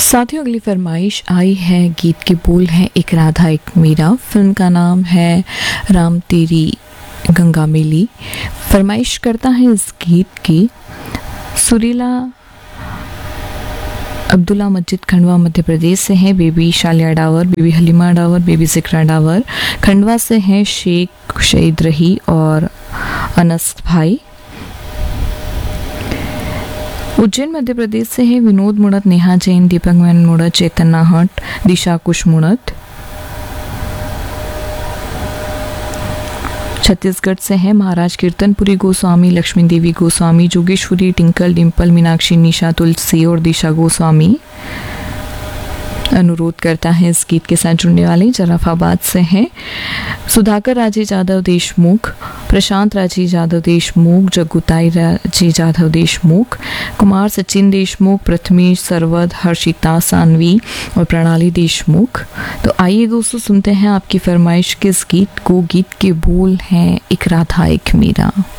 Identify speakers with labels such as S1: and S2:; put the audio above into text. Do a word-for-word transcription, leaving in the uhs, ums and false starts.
S1: साथियों, अगली फरमाइश आई है। गीत के बोल हैं एक राधा एक मीरा। फिल्म का नाम है राम तेरी गंगा मेली। फरमाइश करता है इस गीत की सुरीला अब्दुल्ला मस्जिद खंडवा मध्य प्रदेश से हैं। Baby Shaliya Dawar, baby Halima Dawar, baby जिक्रा डावर। खंडवा से हैं शेख शहीद रही और अनस भाई। उज्जैन मध्य प्रदेश से है विनोद मुड़त, नेहा जैन, दीपक मैन मुड़त, चेतन नाहट, दिशा कुश मुड़त। छत्तीसगढ़ से है महाराज कीर्तनपुरी गोस्वामी, लक्ष्मी देवी गोस्वामी, जोगेश्वरी, टिंकल, डिम्पल, मीनाक्षी, निशा, तुलसी और दिशा गोस्वामी। अनुरोध करता है इस गीत के साथ जुड़ने वाले जराफाबाद से हैं सुधाकर राजे जादव देशमुख, प्रशांत राजे जादव देशमुख, जग्गुताई राजे जादव देशमुख, कुमार सचिन देशमुख, प्रथमेश सरवद, हर्षिता सानवी और प्रणाली देशमुख। तो आइए दोस्तों, सुनते हैं आपकी फरमाइश किस गीत को। गीत के बोल हैं एक राधा एक मीरा।